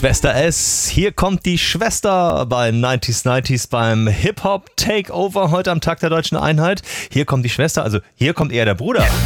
Schwester S, hier kommt die Schwester bei 90s beim Hip-Hop Takeover heute am Tag der Deutschen Einheit. Hier kommt die Schwester, also hier kommt eher der Bruder.